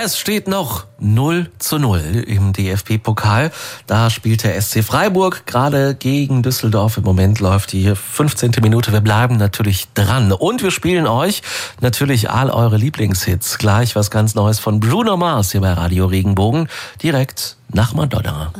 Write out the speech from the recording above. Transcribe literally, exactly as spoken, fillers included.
Es steht noch null zu null im D F B-Pokal. Da spielt der S C Freiburg gerade gegen Düsseldorf. Im Moment läuft die fünfzehnte Minute. Wir bleiben natürlich dran. Und wir spielen euch natürlich all eure Lieblingshits. Gleich was ganz Neues von Bruno Mars hier bei Radio Regenbogen. Direkt nach Madonna.